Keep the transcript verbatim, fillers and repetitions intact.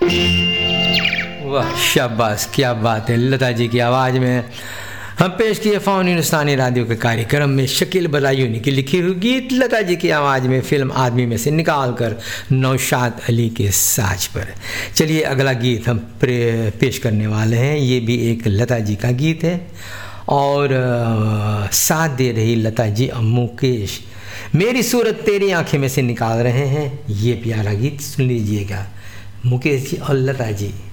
वाह शाबाश, क्या बात है। लता जी की आवाज़ में हम पेश किए फ़ौन हिंदुस्तानी रेडियो के कार्यक्रम में शकील बदायूनी की लिखी हुई गीत लता जी की आवाज़ में फिल्म आदमी में से निकाल कर नौशाद अली के साज पर। चलिए अगला गीत हम पेश करने वाले हैं। ये भी एक लता जी का गीत है और साथ दे रही लता जी और मुकेश मेरी सूरत तेरी आंखें में से निकाल रहे हैं ये प्यारा गीत। सुन लीजिएगा, मुकेश जी और लता जी।